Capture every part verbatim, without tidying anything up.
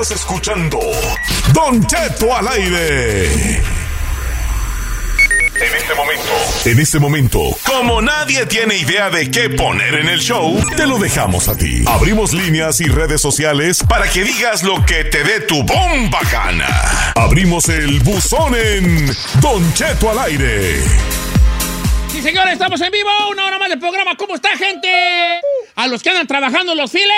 Estás escuchando Don Cheto al aire. En este momento, en este momento, como nadie tiene idea de qué poner en el show, te lo dejamos a ti. Abrimos líneas y redes sociales para que digas lo que te dé tu bomba gana. Abrimos el buzón en Don Cheto al aire. Sí, señores, estamos en vivo, una hora más del programa. ¿Cómo está, gente? A los que andan trabajando en los files.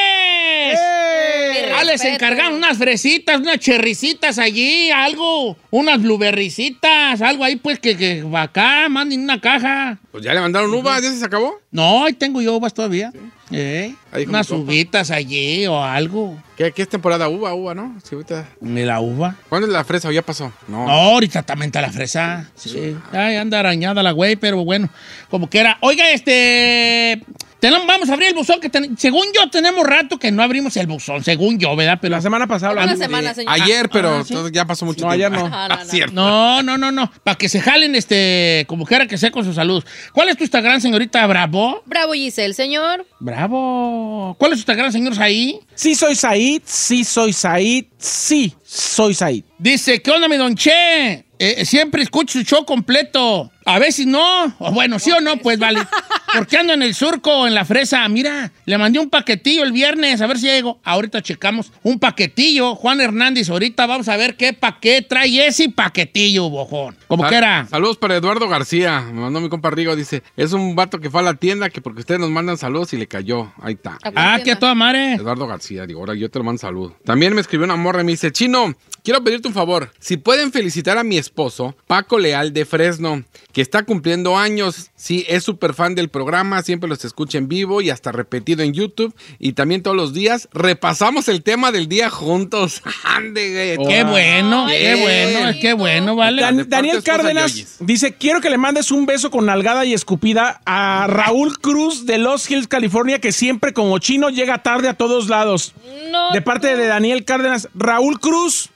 ¡Hey! Ah, les encargaron unas fresitas, unas cherricitas allí, algo, unas blueberricitas, algo ahí, pues, que, que acá manden una caja. Pues ya le mandaron uvas, ¿ya se acabó? No, ahí tengo yo uvas todavía. Sí. Eh, Ahí unas como uvitas allí o algo. ¿Qué, ¿Qué es temporada? Uva, uva, ¿no? Sí, ahorita. ¿Me la uva? ¿Cuándo es la fresa o ya pasó? No, no ahorita también está la fresa. Sí. Ay, anda arañada la güey, pero bueno, como que era. Oiga, este... Tenemos, vamos a abrir el buzón que ten, según yo tenemos rato que no abrimos el buzón, según yo, ¿verdad? Pero la semana pasada. Una semana, señor. Ayer, pero ah, ¿sí? ya pasó mucho no, tiempo. Ayer no. Ah, no, no. no, no, no, no. Para que se jalen, este, como quiera que sea con sus saludos. ¿Cuál es tu Instagram, señorita Bravo? Bravo, Giselle, señor. Bravo. ¿Cuál es tu Instagram, señor Said? Sí soy Said, sí soy Said, sí soy Said. Dice, ¿qué onda, mi don Che? Eh, siempre escucho su show completo. A veces no. O bueno, sí o no, pues vale. Porque ando en el surco, en la fresa. Mira, le mandé un paquetillo el viernes, a ver si llego. Ahorita checamos un paquetillo. Juan Hernández, ahorita vamos a ver qué paquete trae ese paquetillo, bojón. Como Sal- que era. Saludos para Eduardo García. Me mandó mi compa Rigo. Dice, es un vato que fue a la tienda que porque ustedes nos mandan saludos y le cayó. Ahí está. Ah, que a toda madre. Eduardo García, digo, ahora yo te lo mando salud. También me escribió una morra y me dice, Chino, quiero pedirte un favor. Si pueden felicitar a mi esposo, Paco Leal de Fresno, que está cumpliendo años. Sí, es súper fan del programa, siempre los escucha en vivo y hasta repetido en YouTube. Y también todos los días repasamos el tema del día juntos. ¡Ande, oh, qué bueno, ay, qué bueno, qué bueno, vale. Dan- Daniel Cárdenas dice, quiero que le mandes un beso con nalgada y escupida a Raúl Cruz de Los Hills, California, que siempre como chino llega tarde a todos lados. No, de parte no. de Daniel Cárdenas. Raúl Cruz.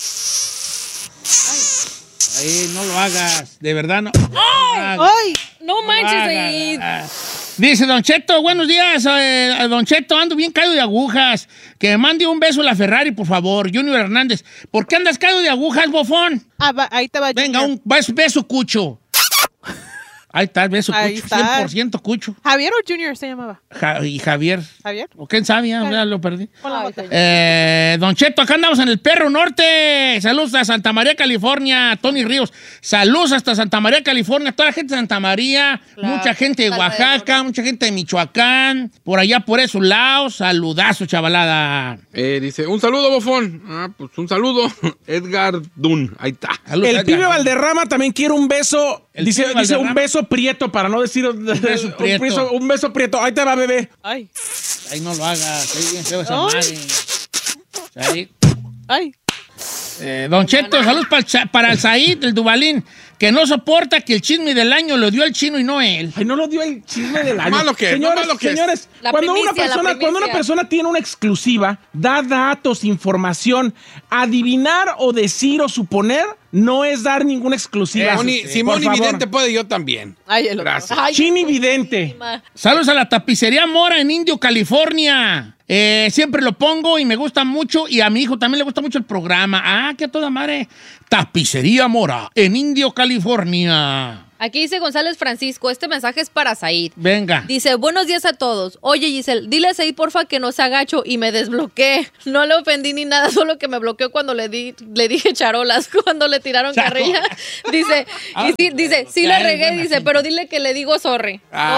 Ay, no lo hagas, de verdad no. ¡Ay! ¡Ay! No manches, ahí. Dice Don Cheto, buenos días, eh, Don Cheto, ando bien caído de agujas. Que me mande un beso a la Ferrari, por favor, Junior Hernández. ¿Por qué andas caído de agujas, bofón? Ah, va, ahí te va. Venga, Junior. un beso, beso cucho. Ahí está, beso Ahí cucho, está. cien por ciento cucho. ¿Javier o Junior se llamaba? Ja- y Javier. ¿Javier? ¿O quién sabe? Ya, ya lo perdí. Con la bota. Eh, Don Cheto, acá andamos en el Perro Norte. Saludos a Santa María, California. Tony Ríos. Saludos hasta Santa María, California. Toda la gente de Santa María. Claro. Mucha gente de Oaxaca. Mucha gente de Michoacán. Por allá, por esos lados. Saludazo, chavalada. Eh, dice, un saludo, bofón. Ah, pues un saludo. Edgar Dun, ahí está. Saludos, El Edgar. pibe Valderrama también quiere un beso. El Dice, pibe dice un Valderrama. beso prieto, para no decir un beso prieto. beso, un beso prieto. Ahí te va, bebé. Ay, Ahí no lo hagas. Ahí bien feo esa Ay. madre. Ahí. ay. Eh, Don Cheto, saludos para el, Cha- para el Said, del Dubalín, que no soporta que el chisme del año lo dio el chino y no él. Ay, no lo dio el chisme del año. malo que es, señores, no malo que es. señores, La cuando una primicia, la persona, cuando una primicia. persona tiene una exclusiva, da datos, información, adivinar o decir o suponer no es dar ninguna exclusiva. Simón y, Por Simón y favor. Vidente puede, yo también. Ay, el otro. Gracias. Ay, Chini Vidente. Saludos a la tapicería Mora en Indio, California. Eh, siempre lo pongo y me gusta mucho. Y a mi hijo también le gusta mucho el programa. Ah, que a toda madre. Tapicería Mora en Indio, California. Aquí dice González Francisco, este mensaje es para Said. Venga. Dice, buenos días a todos. Oye, Giselle, dile a Said, porfa, que no se agacho y me desbloqueé. No le ofendí ni nada, solo que me bloqueó cuando le di, le dije charolas, cuando le tiraron Charolas. carrilla. Dice, Ah, y sí, dice, sí ya la eres regué, buena dice, gente. pero dile que le digo sorry.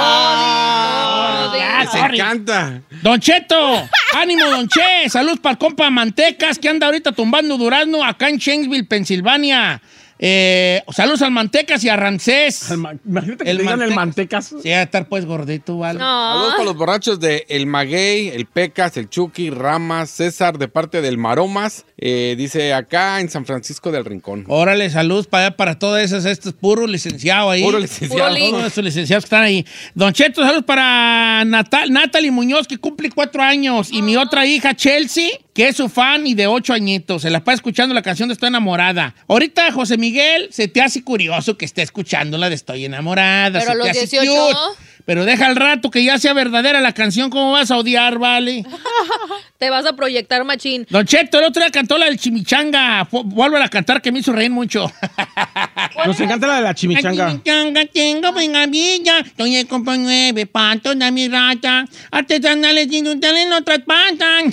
Ah, Oh, di- ya, oh, se di- sorry. encanta. Don Cheto, ánimo, Don Che. Saludos para el compa Mantecas, que anda ahorita tumbando durazno acá en Shanksville, Pensilvania. Eh, saludos al Mantecas y a Ramsés. Al ma- Imagínate que El te digan el Mantecas. mantecas. Sí, a estar pues gordito, ¿vale? Saludos No. para los borrachos de El Maguey, el Pecas, el Chucky, Ramas, César, de parte del Maromas. Eh, dice acá en San Francisco del Rincón. Órale, saludos para allá, para todos esos, estos puros licenciados ahí. Puro licenciado. Puro li- Todos estos licenciados que están ahí. Don Cheto, saludos para Natal, Natalie Muñoz, que cumple cuatro años. Y mi otra hija, Chelsea, que es su fan y de ocho añitos. Se la está escuchando la canción de Estoy Enamorada. Ahorita José Miguel Miguel, se te hace curioso que esté escuchando la de Estoy enamorada. Pero se a los te hace dieciocho. cute. Pero deja al rato que ya sea verdadera la canción, ¿cómo vas a odiar, vale? Te vas a proyectar, machín. Don Cheto, el otro día cantó la del Chimichanga. Vuelve a cantar que me hizo reír mucho. Nos encanta la de la chimichanga. La chimichanga tengo venga villa. Estoy con nueve patos de mi rata. Artesanales industriales no traspasan.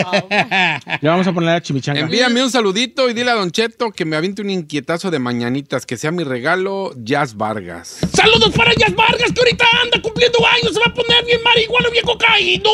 Ya vamos a poner la chimichanga. Envíame un saludito y dile a Don Cheto que me aviente un inquietazo de mañanitas, que sea mi regalo, Jazz Vargas. Saludos para Jazz Vargas, que ahorita anda cumpliendo años. Se va a poner bien marihuano, bien cocaíno.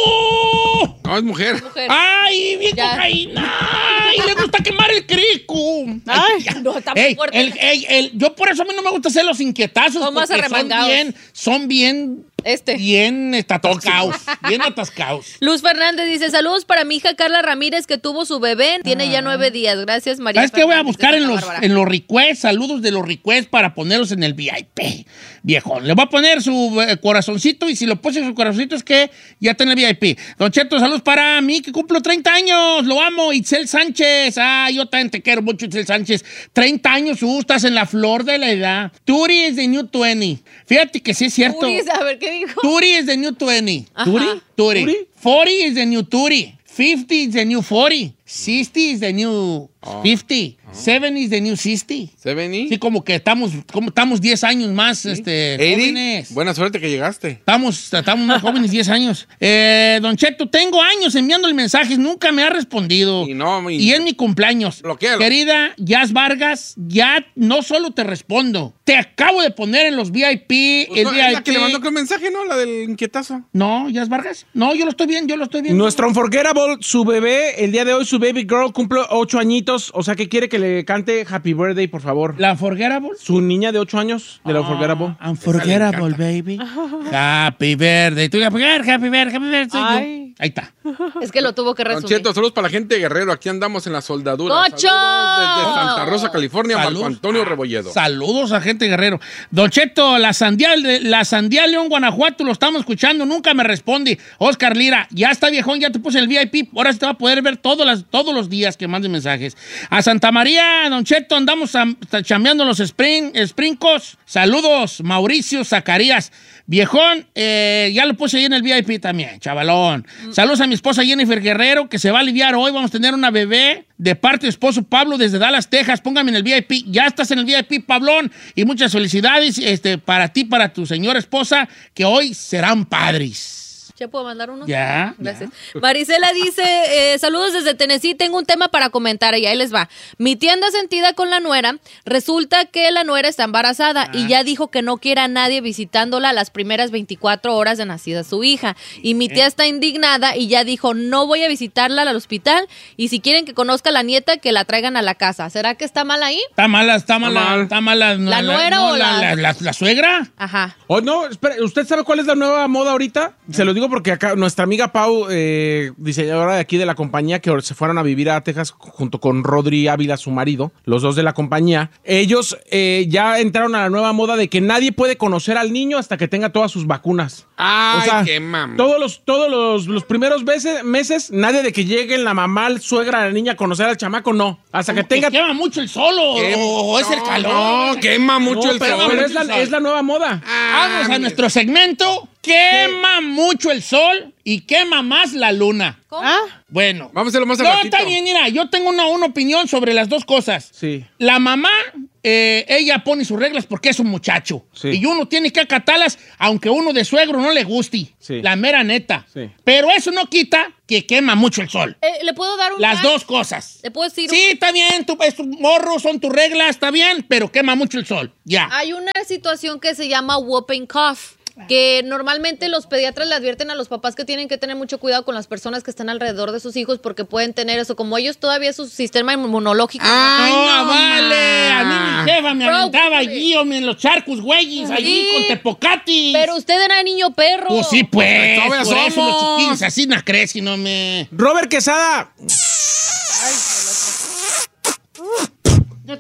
No, es mujer. Mujer. Ay, bien Ya. cocaína. Y le gusta quemar el crico. Ay, ya. no, está muy Ey, fuerte. el- ey, el- yo por eso a mí no me gusta hacer los inquietazos. Son más porque son arremangados. bien, son bien, Este. bien atascados. Bien atascados. Luz Fernández dice, saludos para mi hija Carla Ramírez, que tuvo su bebé. Tiene ya nueve días. Gracias, María. ¿Sabes qué voy a Fernández de buscar en Santa los, Bárbara. en los requests? Saludos de los requests para ponerlos en el V I P, viejón. Le voy a poner su eh, corazoncito y si lo puse su corazoncito es que ya está en el V I P. Don Cheto, saludos para mí que cumplo treinta años. Lo amo, Itzel Sánchez. Ah, yo también te quiero mucho, Itzel Sánchez. treinta años, uh, estás en la flor de la edad. Turi es de New veinte. Fíjate que sí es cierto. Uris, a ver, ¿qué dijo? Turi is the new twenty. Ajá. Turi? Turi. Turi? forty is the new Turi. fifty is the new forty. sixty is the new fifty. seventy is the new sixty. ¿Se vení? Sí, como que estamos, como estamos diez años más este, jóvenes. Buena suerte que llegaste. Estamos, estamos más jóvenes, diez años. Eh, Don Cheto, tengo años enviándole mensajes, nunca me ha respondido. Y no, mi- Y es mi cumpleaños. Bloquéalo. Querida Jazz Vargas, ya no solo te respondo, te acabo de poner en los V I P, Pues el no, V I P. es la que le mandó el mensaje, ¿no? La del inquietazo. No, Jazz Vargas. No, yo lo estoy viendo, yo lo estoy viendo. Nuestro Unforgettable, su bebé, el día de hoy, su baby girl cumple ocho añitos. O sea que quiere que le cante Happy Birthday, por favor. ¿La Unforgettable? Su niña de ocho años, de la Unforgettable. Ah, Unforgettable, baby. Happy birthday. Tú, happy birthday, happy birthday, happy birthday. Ay. Ahí está. Es que lo tuvo que Don resumir. Cheto, saludos para la gente de Guerrero. Aquí andamos en la soldadura. ¡Cocho! Saludos desde Santa Rosa, California, Saludos. Marco Antonio Rebolledo. Saludos a gente guerrero. Don Cheto, la sandía, la sandía León, Guanajuato, lo estamos escuchando, nunca me responde. Oscar Lira, ya está viejón, ya te puse el V I P, ahora se te va a poder ver todos, las, todos los días que manden mensajes. A Santa María, Don Cheto, andamos a, a chambeando los spring, sprincos. Saludos, Mauricio Zacarías. Viejón, eh, ya lo puse ahí en el V I P también, chavalón. Saludos a mi esposa Jennifer Guerrero, que se va a aliviar hoy. Vamos a tener una bebé de parte de esposo Pablo desde Dallas, Texas. Póngame en el V I P. Ya estás en el V I P, Pablón. Y muchas felicidades este, para ti, para tu señora esposa, que hoy serán padres. ¿Ya puedo mandar uno? Ya. Gracias. Marisela dice, eh, saludos desde Tennessee, tengo un tema para comentar y ahí les va. Mi tía anda sentida con la nuera, resulta que la nuera está embarazada Ah. y ya dijo que no quiere a nadie visitándola las primeras veinticuatro horas de nacida su hija. Y mi tía está indignada y ya dijo, no voy a visitarla al hospital y si quieren que conozca a la nieta, que la traigan a la casa. ¿Será que está mal ahí? Está mala, está mala, mal. está mala. no, ¿La nuera no, o la, la- la, la- la suegra? Ajá. Oh, no, espere, ¿usted sabe cuál es la nueva moda ahorita? Se lo digo porque acá nuestra amiga Pau, eh, diseñadora de aquí de la compañía, que se fueron a vivir a Texas junto con Rodri Ávila, su marido, los dos de la compañía, ellos eh, ya entraron a la nueva moda de que nadie puede conocer al niño hasta que tenga todas sus vacunas. Ay, O sea, qué mam. todos los, todos los, los primeros veces, meses, nadie de que llegue la mamá, el suegra, la niña a conocer al chamaco, no. Hasta que tenga... ¿Que quema mucho el sol o, Qué- o es el no, calor? No, quema mucho No, el pero, sol. pero es, la, es la nueva moda. Ah, Vamos a nuestro segmento. Quema mucho el sol y quema más la luna. ¿Cómo? ¿Ah? Bueno. Vamos a hacerlo más al No, ratito. está bien, mira, yo tengo una, una opinión sobre las dos cosas. Sí. La mamá, eh, ella pone sus reglas porque es un muchacho. Sí. Y uno tiene que acatarlas, aunque uno de suegro no le guste. Sí. La mera neta. Sí. Pero eso no quita que quema mucho el sol. Eh, ¿Le puedo dar un Las hack? dos cosas. ¿Le puedo decir? Sí, está bien, tu, es tu morro, son tus reglas, está bien, pero quema mucho el sol. Ya. Hay una situación que se llama whooping cough, que normalmente los pediatras le advierten a los papás que tienen que tener mucho cuidado con las personas que están alrededor de sus hijos porque pueden tener eso. Como ellos todavía su sistema inmunológico. Ay, no, no, vale. ma. A mí mi jefa me Bro, aventaba güey. allí, hombre, en los charcos, güeyes, allí Sí. con tepocatis. Pero usted era niño perro. Pues sí, pues. Pues, Por todavía eso los somos. chiquillos así no crecen, no me. Robert Quesada. ¿Ya te van a emperrar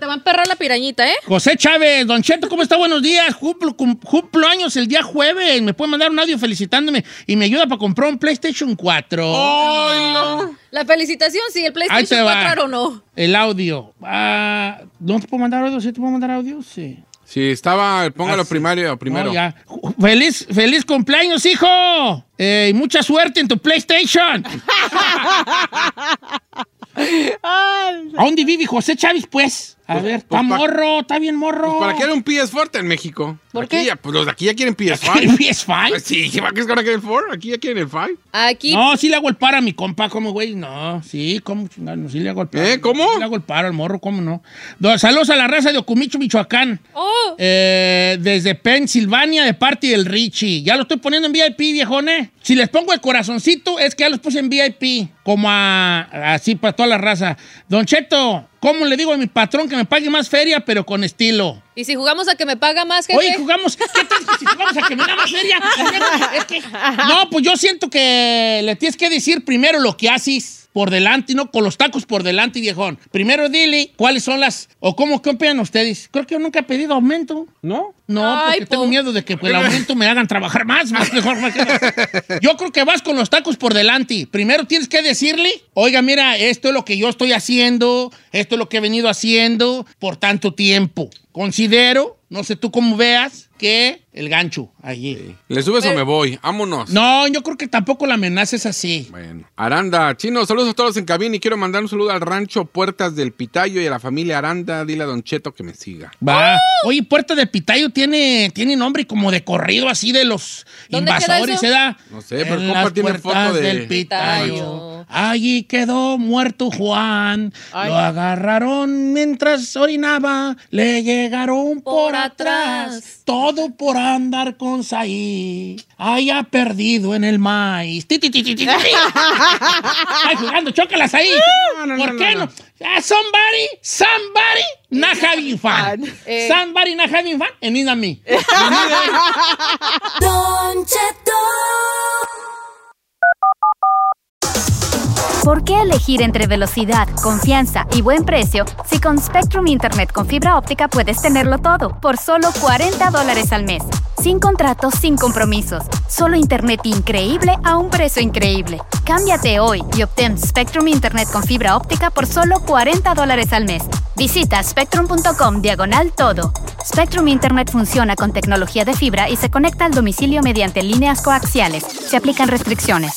la pirañita, ¿eh? José Chávez, Don Cheto, ¿cómo está? Buenos días. Cumplo, cum- cumplo años el día jueves. Me puede mandar un audio felicitándome y me ayuda para comprar un PlayStation cuatro. ¡Ay, no! La felicitación, sí, el Ahí te PlayStation va. cuatro o no. El audio. Ah, ¿no te puedo mandar audio? ¿Sí te puedo mandar audio? Sí. Sí, estaba, póngalo Ah, sí. primario, primero. No, ya. Feliz, feliz cumpleaños, hijo. Eh, y mucha suerte en tu PlayStation. ¿A dónde vive José Chávez, pues? A Pues- ver, está pues pa- morro, está bien morro. Pues, ¿para qué era un P S cuatro en México? ¿Por Aquí qué? Ya, pues los de aquí ya quieren P S cinco. ¿Quieren P S cinco? Sí, ¿para qué es gonna get el cuatro? Aquí ya quieren el cinco. Aquí, No, sí le hago el paro a mi compa, ¿cómo, güey? No, sí, ¿cómo chingado? No, sí le hago el paro. ¿Eh? ¿Cómo? Sí le hago el paro al morro, ¿cómo no? Do- Saludos a la raza de Ocumicho, Michoacán. oh, Eh, desde Pensilvania, de parte del Richie. Ya lo estoy poniendo en V I P, viejones. Si les pongo el corazoncito, es que ya los puse en V I P. Como a, así para toda la raza. Don Cheto, ¿cómo le digo a mi patrón que me pague más feria, pero con estilo? y si jugamos a que me paga más, jefe. Oye, jugamos. ¿Qué tal que si jugamos a que me da más feria? Es que- no, pues yo siento que le tienes que decir primero lo que haces por delante, no con los tacos por delante, viejón. Primero dile cuáles son las. O cómo, ¿qué opinan ustedes? Creo que yo nunca he pedido aumento. ¿No? No, Ay, porque tengo po. miedo de que por el aumento me hagan trabajar más. más mejor, me quedo. Yo creo que vas con los tacos por delante. Primero tienes que decirle, oiga, mira, esto es lo que yo estoy haciendo, esto es lo que he venido haciendo por tanto tiempo. Considero, no sé tú cómo veas, que el gancho allí. ¿Le subes o me voy? Vámonos. No, yo creo que tampoco la amenaza es así. Bueno, Aranda, Chino, saludos a todos en cabina y quiero mandar un saludo al rancho Puertas del Pitayo y a la familia Aranda. Dile a Don Cheto que me siga. Va. Oye, Puerta del Pitayo tiene, tiene nombre como de corrido así de los ¿Dónde queda invasores, eso? ¿se da? No sé, pero el En compa las tiene puertas foto de- del Pitayo. Pitayo. Allí quedó muerto Juan. Ay. Lo agarraron mientras orinaba. Le llegaron por, Por atrás. atrás. Todo por andar con Saí. Haya perdido en el maíz. Ti, ti, ti, ti, ti, ti. Ay, jugando, chócalas ahí. No, no, ¿Por no, qué no, no? no. Ah, somebody, somebody not having fun. Eh. Somebody not having fun, and it's not me. Don Cheto. ¿Por qué elegir entre velocidad, confianza y buen precio si con Spectrum Internet con fibra óptica puedes tenerlo todo por solo cuarenta dólares al mes? Sin contratos, sin compromisos. Solo internet increíble a un precio increíble. Cámbiate hoy y obtén Spectrum Internet con fibra óptica por solo cuarenta dólares al mes. Visita spectrum.com diagonal todo. Spectrum Internet funciona con tecnología de fibra y se conecta al domicilio mediante líneas coaxiales. Se aplican restricciones.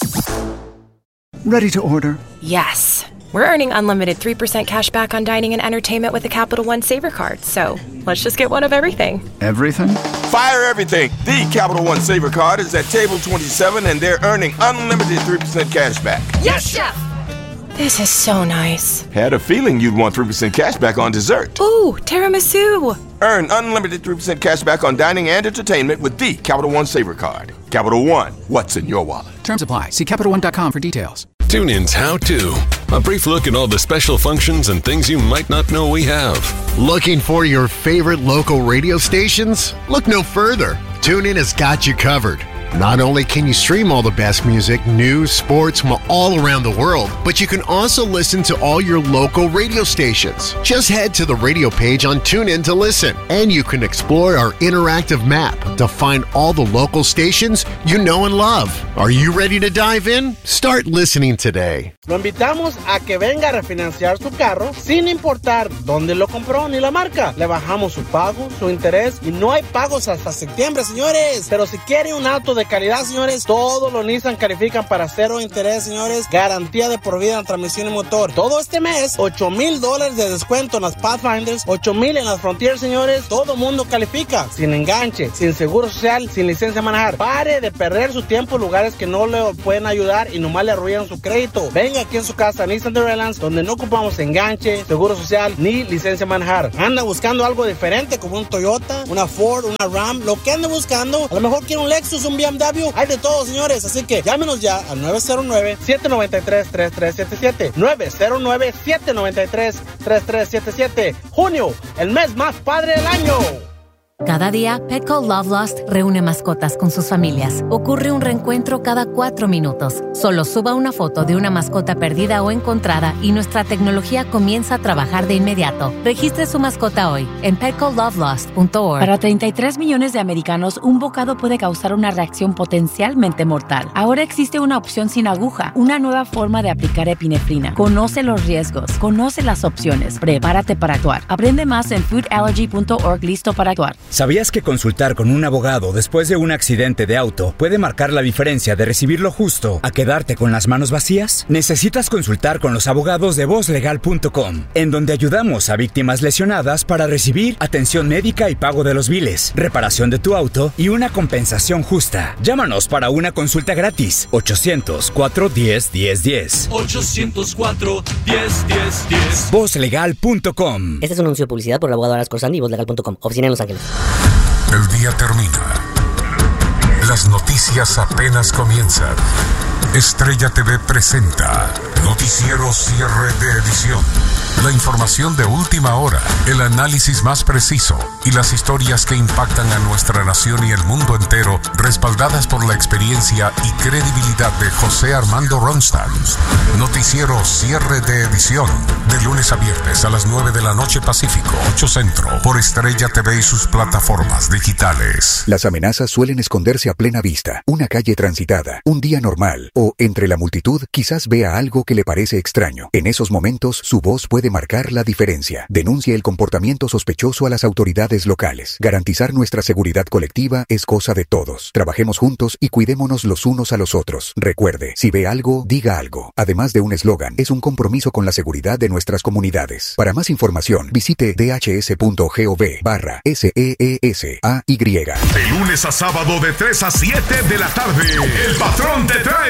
Ready to order. Yes. We're earning unlimited three percent cash back on dining and entertainment with a Capital One Saver card. So let's just get one of everything. Everything? Fire everything. The Capital One Saver Card is at table twenty-seven and they're earning unlimited three percent cash back. Yes, Chef! This is so nice. Had a feeling you'd want three percent cash back on dessert. Ooh, tiramisu! Earn unlimited three percent cash back on dining and entertainment with the Capital One Saver Card. Capital One, what's in your wallet? Terms apply. See Capital One dot com for details. TuneIn's How To. A brief look at all the special functions and things you might not know we have. Looking for your favorite local radio stations? Look no further. TuneIn has got you covered. Not only can you stream all the best music, news, sports from all around the world, but you can also listen to all your local radio stations. Just head to the radio page on TuneIn to listen, and you can explore our interactive map to find all the local stations you know and love. Are you ready to dive in? Start listening today. Lo invitamos a que venga a refinanciar su carro sin importar dónde lo compró ni la marca. Le bajamos su pago, su interés y no hay pagos hasta septiembre, señores. Pero si quiere un auto de calidad, señores, todos los Nissan califican para cero interés, señores. Garantía de por vida en transmisión y motor. Todo este mes, ocho mil dólares de descuento en las Pathfinders, ocho mil en las Frontier, señores. Todo mundo califica. Sin enganche, sin seguro social, sin licencia de manejar. Pare de perder su tiempo en lugares que no le pueden ayudar y nomás le arruinan su crédito. Venga aquí en su casa, Nissan de Redlands, donde no ocupamos enganche, seguro social, ni licencia de manejar. Anda buscando algo diferente como un Toyota, una Ford, una Ram, lo que ande buscando. A lo mejor quiere un Lexus, un B M W. Hay de todo, señores. Así que llámenos ya al nueve cero nueve, siete nueve tres, tres tres siete siete. nueve cero nueve, siete nueve tres, tres tres siete siete. Junio, el mes más padre del año. Cada día, Petco Love Lost reúne mascotas con sus familias. Ocurre un reencuentro cada cuatro minutos. Solo suba una foto de una mascota perdida o encontrada y nuestra tecnología comienza a trabajar de inmediato. Registre su mascota hoy en petco love lost punto org. Para treinta y tres millones de americanos, un bocado puede causar una reacción potencialmente mortal. Ahora existe una opción sin aguja, una nueva forma de aplicar epinefrina. Conoce los riesgos, conoce las opciones, prepárate para actuar. Aprende más en food allergy punto org. Listo para actuar. ¿Sabías que consultar con un abogado después de un accidente de auto puede marcar la diferencia de recibir lo justo a quedarte con las manos vacías? Necesitas consultar con los abogados de voz legal punto com, en donde ayudamos a víctimas lesionadas para recibir atención médica y pago de los biles, reparación de tu auto y una compensación justa. Llámanos para una consulta gratis. ochocientos, cuatro uno cero, uno cero uno cero. ochocientos cuatro, diez, diez, diez. voz legal punto com. Este es un anuncio de publicidad por el abogado Aras Corsandi y voz legal punto com. Oficina en Los Ángeles. El día termina. Las noticias apenas comienzan. Estrella T V presenta Noticiero Cierre de Edición. La información de última hora, el análisis más preciso y las historias que impactan a nuestra nación y el mundo entero, respaldadas por la experiencia y credibilidad de José Armando Ronstadt. Noticiero Cierre de Edición, de lunes a viernes a las nueve de la noche Pacífico, ocho Centro, por Estrella T V y sus plataformas digitales. Las amenazas suelen esconderse a plena vista. Una calle transitada, un día normal, o entre la multitud quizás vea algo que le parece extraño. En esos momentos, su voz puede marcar la diferencia. Denuncie el comportamiento sospechoso a las autoridades locales. Garantizar nuestra seguridad colectiva es cosa de todos. Trabajemos juntos y cuidémonos los unos a los otros. Recuerde, si ve algo, diga algo. Además de un eslogan, es un compromiso con la seguridad de nuestras comunidades. Para más información, visite d h s punto gov barra S E E S A Y. De lunes a sábado de tres a siete de la tarde, el patrón te trae